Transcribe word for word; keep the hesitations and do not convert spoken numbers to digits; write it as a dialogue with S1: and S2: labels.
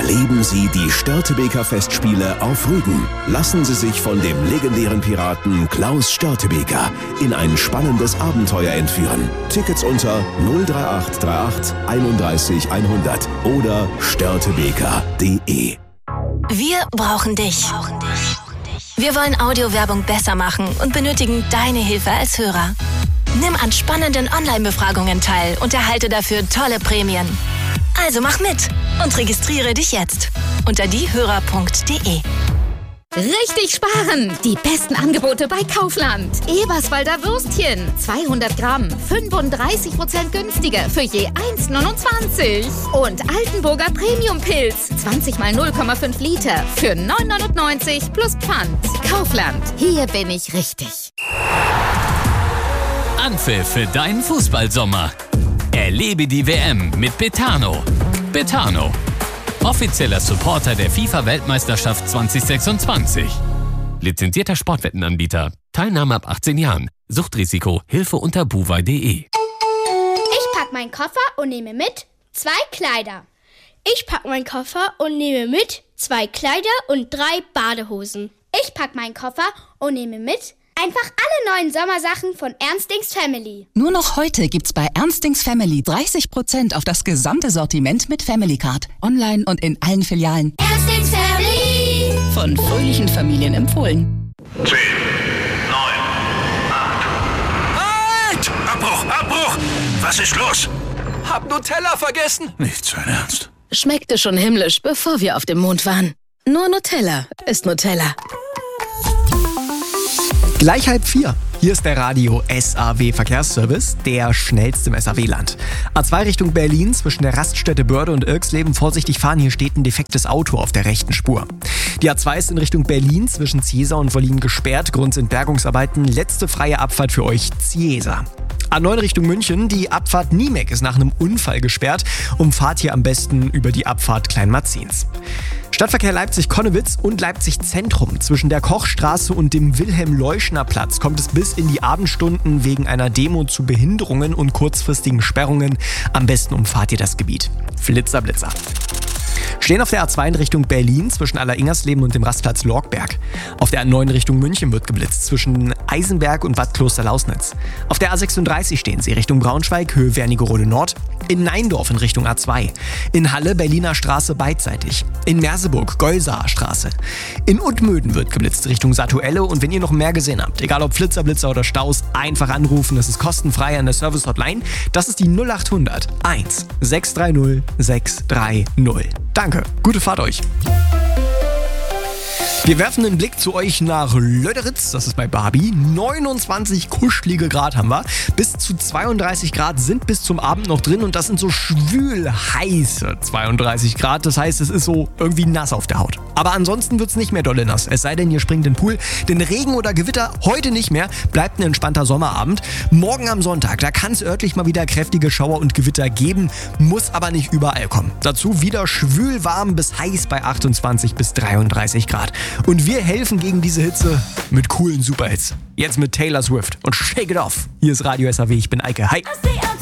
S1: Erleben Sie die Störtebeker Festspiele auf Rügen. Lassen Sie sich von dem legendären Piraten Klaus Störtebeker in ein spannendes Abenteuer entführen. Tickets unter null drei acht drei acht einunddreißig hundert oder störtebeker punkt de.
S2: Wir brauchen dich. Wir wollen Audiowerbung besser machen und benötigen deine Hilfe als Hörer. Nimm an spannenden Online-Befragungen teil und erhalte dafür tolle Prämien. Also mach mit und registriere dich jetzt unter diehörer punkt de.
S3: Richtig sparen! Die besten Angebote bei Kaufland. Eberswalder Würstchen, zweihundert Gramm, fünfunddreißig Prozent günstiger für je eins Komma neunundzwanzig. Und Altenburger Premium-Pilz, zwanzig mal null Komma fünf Liter für neun Komma neunundneunzig plus Pfand. Kaufland, hier bin ich richtig.
S4: Anpfiff für deinen Fußballsommer. Erlebe die W M mit Betano. Betano, offizieller Supporter der FIFA-Weltmeisterschaft zwanzig sechsundzwanzig. Lizenzierter Sportwettenanbieter. Teilnahme ab achtzehn Jahren. Suchtrisiko. Hilfe unter buwei punkt de.
S5: Ich pack meinen Koffer und nehme mit zwei Kleider. Ich pack meinen Koffer und nehme mit zwei Kleider und drei Badehosen. Ich pack meinen Koffer und nehme mit einfach alle neuen Sommersachen von Ernstings Family.
S6: Nur noch heute gibt's bei Ernstings Family dreißig Prozent auf das gesamte Sortiment mit Family Card. Online und in allen Filialen.
S5: Ernstings Family!
S6: Von fröhlichen Familien empfohlen.
S7: zehn, neun, acht. Halt! Abbruch, Abbruch! Was ist los?
S8: Hab Nutella vergessen.
S7: Nicht sein Ernst.
S9: Schmeckte schon himmlisch, bevor wir auf dem Mond waren. Nur Nutella ist Nutella.
S8: Gleich halb vier. Hier ist der Radio S A W Verkehrsservice, der schnellste im S A W-Land. A zwei Richtung Berlin zwischen der Raststätte Börde und Irxleben. Vorsichtig fahren, hier steht ein defektes Auto auf der rechten Spur. Die A zwei ist in Richtung Berlin zwischen Ziesa und Wollin gesperrt. Grund sind Bergungsarbeiten. Letzte freie Abfahrt für euch Ziesa. A neun Richtung München, die Abfahrt Niemek ist nach einem Unfall gesperrt. Umfahrt hier am besten über die Abfahrt Kleinmarzins. Stadtverkehr Leipzig-Konnewitz und Leipzig-Zentrum. Zwischen der Kochstraße und dem Wilhelm-Leuschner-Platz kommt es bis in die Abendstunden wegen einer Demo zu Behinderungen und kurzfristigen Sperrungen. Am besten umfahrt ihr das Gebiet. Flitzer, Blitzer. Stehen auf der A zwei in Richtung Berlin zwischen Aller-Ingersleben und dem Rastplatz Lorgberg. Auf der A neun Richtung München wird geblitzt zwischen Eisenberg und Bad Kloster-Lausnitz. Auf der A sechsunddreißig stehen sie Richtung Braunschweig, Höhe Wernigerode Nord. In Neindorf in Richtung A zwei. In Halle Berliner Straße beidseitig. In Merseburg Geusaer Straße. In Udmöden wird geblitzt Richtung Satuelle. Und wenn ihr noch mehr gesehen habt, egal ob Flitzer, Blitzer oder Staus, einfach anrufen. Das ist kostenfrei an der Service-Hotline. Das ist die null acht hundert eins sechs drei null sechs drei null. Danke, gute Fahrt euch. Wir werfen einen Blick zu euch nach Löderitz, das ist bei Barbie. neunundzwanzig kuschelige Grad haben wir. Bis zu zweiunddreißig Grad sind bis zum Abend noch drin und das sind so schwül heiße zweiunddreißig Grad. Das heißt, es ist so irgendwie nass auf der Haut. Aber ansonsten wird es nicht mehr dolle nass, es sei denn, ihr springt in den Pool. Denn Regen oder Gewitter heute nicht mehr, bleibt ein entspannter Sommerabend. Morgen am Sonntag, da kann es örtlich mal wieder kräftige Schauer und Gewitter geben, muss aber nicht überall kommen. Dazu wieder schwül warm bis heiß bei achtundzwanzig bis dreiunddreißig Grad. Und wir helfen gegen diese Hitze mit coolen Superhits. Jetzt mit Taylor Swift und Shake It Off. Hier ist Radio S A W, ich bin Eike. Hi!